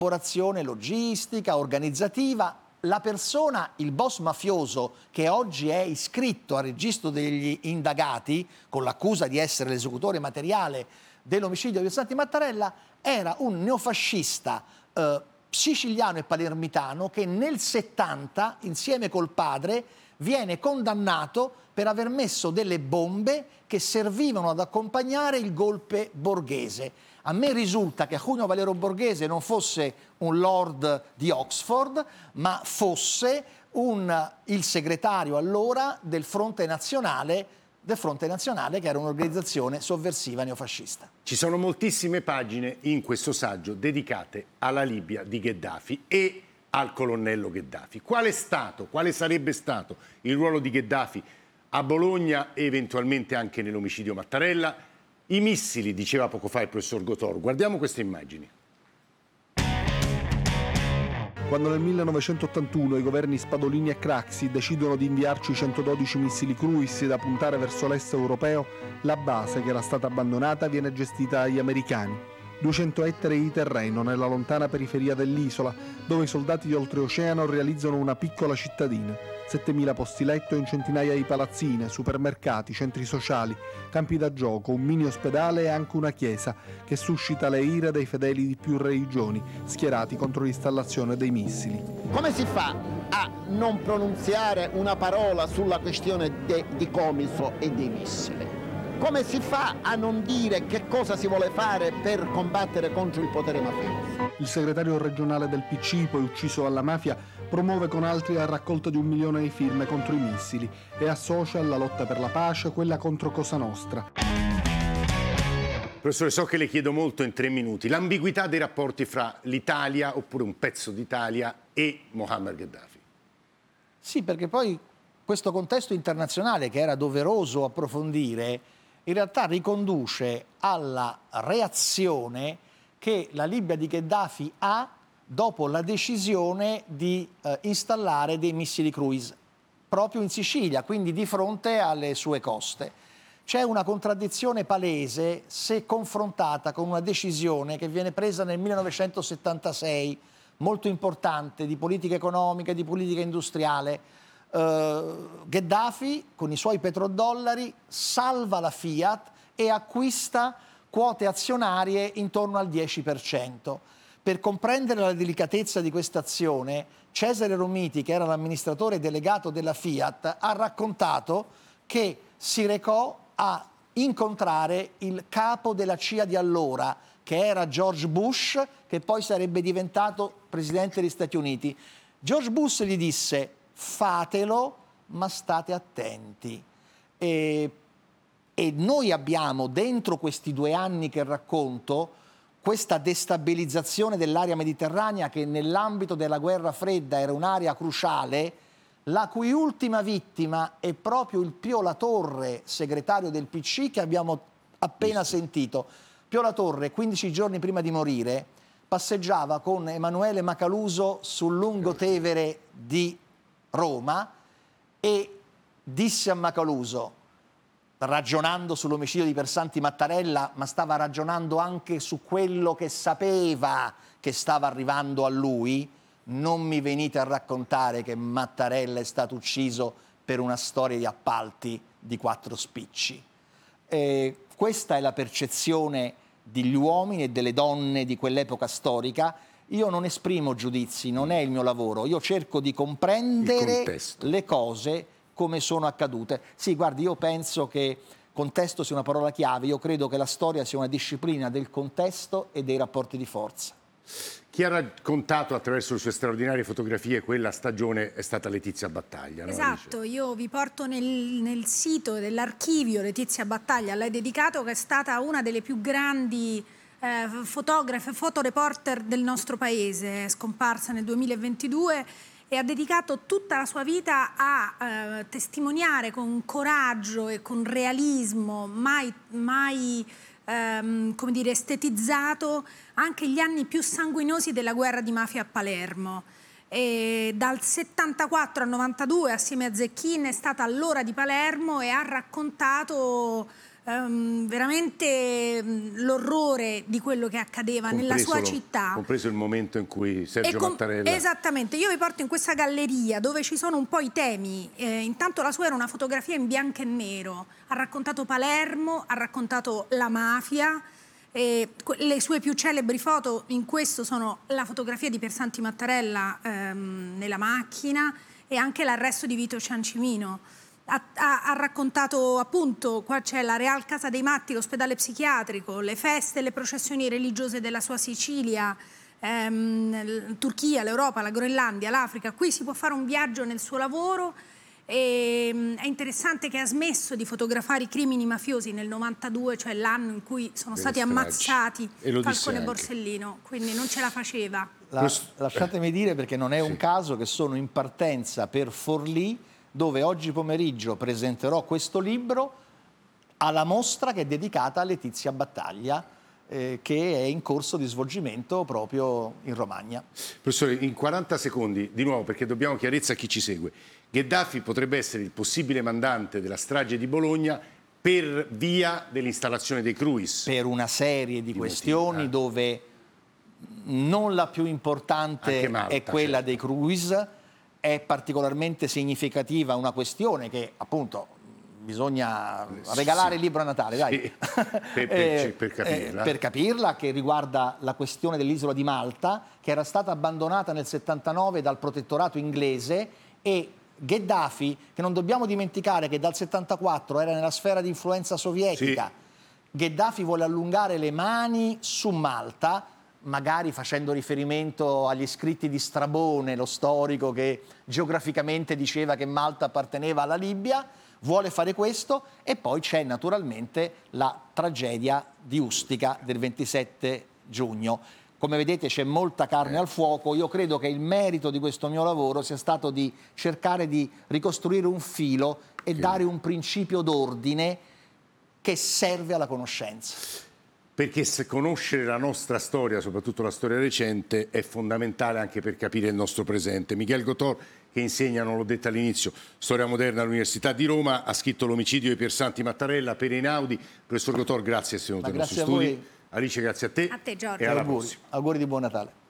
collaborazione logistica, organizzativa. La persona, il boss mafioso che oggi è iscritto al registro degli indagati con l'accusa di essere l'esecutore materiale dell'omicidio di Piersanti Mattarella, era un neofascista siciliano e palermitano che nel 70, insieme col padre, viene condannato per aver messo delle bombe che servivano ad accompagnare il golpe Borghese. A me risulta che Junio Valero Borghese non fosse un lord di Oxford, ma fosse il segretario allora del Fronte Nazionale, che era un'organizzazione sovversiva neofascista. Ci sono moltissime pagine in questo saggio dedicate alla Libia di Gheddafi e al colonnello Gheddafi. Quale sarebbe stato il ruolo di Gheddafi a Bologna e eventualmente anche nell'omicidio Mattarella? I missili, diceva poco fa il professor Gottor. Guardiamo queste immagini. Quando nel 1981 i governi Spadolini e Craxi decidono di inviarci 112 missili Cruise da puntare verso l'est europeo, la base, che era stata abbandonata, viene gestita dagli americani. 200 ettari di terreno nella lontana periferia dell'isola, dove i soldati di oltreoceano realizzano una piccola cittadina. 7.000 posti letto in centinaia di palazzine, supermercati, centri sociali, campi da gioco, un mini ospedale e anche una chiesa che suscita le ire dei fedeli di più religioni, schierati contro l'installazione dei missili. Come si fa a non pronunziare una parola sulla questione di Comiso e dei missili? Come si fa a non dire che cosa si vuole fare per combattere contro il potere mafioso? Il segretario regionale del PC, poi ucciso dalla mafia, promuove con altri la raccolta di 1 milione di firme contro i missili e associa alla lotta per la pace quella contro Cosa Nostra. Professore, so che le chiedo molto in 3 minuti. L'ambiguità dei rapporti fra l'Italia, oppure un pezzo d'Italia, e Mohammed Gheddafi. Sì, perché poi questo contesto internazionale che era doveroso approfondire in realtà riconduce alla reazione che la Libia di Gheddafi ha dopo la decisione di installare dei missili cruise proprio in Sicilia, quindi di fronte alle sue coste. C'è una contraddizione palese se confrontata con una decisione che viene presa nel 1976, molto importante, di politica economica e di politica industriale. Gheddafi con i suoi petrodollari salva la Fiat e acquista quote azionarie intorno al 10%. Per comprendere la delicatezza di questa azione, Cesare Romiti, che era l'amministratore delegato della Fiat, ha raccontato che si recò a incontrare il capo della CIA di allora, che era George Bush, che poi sarebbe diventato presidente degli Stati Uniti. George Bush gli disse: fatelo, ma state attenti. E noi abbiamo dentro questi 2 anni che racconto questa destabilizzazione dell'area mediterranea che nell'ambito della guerra fredda era un'area cruciale, la cui ultima vittima è proprio il Pio La Torre, segretario del PC, che abbiamo appena sentito. Pio La Torre, 15 giorni prima di morire, passeggiava con Emanuele Macaluso sul lungotevere di Roma e disse a Macaluso, ragionando sull'omicidio di Piersanti Mattarella, ma stava ragionando anche su quello che sapeva che stava arrivando a lui: non mi venite a raccontare che Mattarella è stato ucciso per una storia di appalti di 4 spicci. Questa è la percezione degli uomini e delle donne di quell'epoca storica. Io non esprimo giudizi, non è il mio lavoro, io cerco di comprendere le cose come sono accadute. Sì, guardi, io penso che contesto sia una parola chiave, io credo che la storia sia una disciplina del contesto e dei rapporti di forza. Chi ha raccontato attraverso le sue straordinarie fotografie quella stagione è stata Letizia Battaglia. No? Esatto, io vi porto nel sito dell'archivio Letizia Battaglia, a lei dedicato, che è stata una delle più grandi fotografe, fotoreporter del nostro paese, scomparsa nel 2022, e ha dedicato tutta la sua vita a testimoniare con coraggio e con realismo, mai come dire, estetizzato, anche gli anni più sanguinosi della guerra di mafia a Palermo. E dal 74 al 92, assieme a Zecchin, è stata all'ora di Palermo e ha raccontato veramente l'orrore di quello che accadeva nella sua città. Compreso il momento in cui Sergio Mattarella... Esattamente, io vi porto in questa galleria dove ci sono un po' i temi. Intanto la sua era una fotografia in bianco e nero, ha raccontato Palermo, ha raccontato la mafia. Le sue più celebri foto in questo sono la fotografia di Piersanti Mattarella nella macchina e anche l'arresto di Vito Ciancimino. Ha raccontato, appunto, qua c'è la Real Casa dei Matti, l'ospedale psichiatrico, le feste e le processioni religiose della sua Sicilia, Turchia, l'Europa, la Groenlandia, l'Africa. Qui si può fare un viaggio nel suo lavoro. E è interessante che ha smesso di fotografare i crimini mafiosi nel 92, cioè l'anno in cui sono stati ammazzati Falcone e Borsellino, quindi non ce la faceva. Lasciatemi dire, perché non è un caso, che sono in partenza per Forlì, dove oggi pomeriggio presenterò questo libro alla mostra che è dedicata a Letizia Battaglia, che è in corso di svolgimento proprio in Romagna. Professore, in 40 secondi, di nuovo, perché dobbiamo chiarezza a chi ci segue, Gheddafi potrebbe essere il possibile mandante della strage di Bologna per via dell'installazione dei cruise. Per una serie di questioni dove non la più importante Malta, è quella certo. dei cruise. È particolarmente significativa una questione che, appunto, bisogna regalare il libro a Natale, dai. Sì. Per capirla. Per capirla, che riguarda la questione dell'isola di Malta, che era stata abbandonata nel 79 dal protettorato inglese, e Gheddafi, che non dobbiamo dimenticare che dal 74 era nella sfera di influenza sovietica, Gheddafi vuole allungare le mani su Malta, magari facendo riferimento agli scritti di Strabone, lo storico che geograficamente diceva che Malta apparteneva alla Libia, vuole fare questo. E poi c'è naturalmente la tragedia di Ustica del 27 giugno. Come vedete c'è molta carne al fuoco. Io credo che il merito di questo mio lavoro sia stato di cercare di ricostruire un filo e dare un principio d'ordine che serve alla conoscenza. Perché se conoscere la nostra storia, soprattutto la storia recente, è fondamentale anche per capire il nostro presente. Michel Gotor, che insegna, non l'ho detto all'inizio, storia moderna all'Università di Roma, ha scritto L'omicidio di Piersanti Mattarella per Einaudi. Professor Gotor, grazie di essere venuto nei nostri studi. Alice, grazie a te. A te, Giorgio. E alla prossima. Auguri di buon Natale.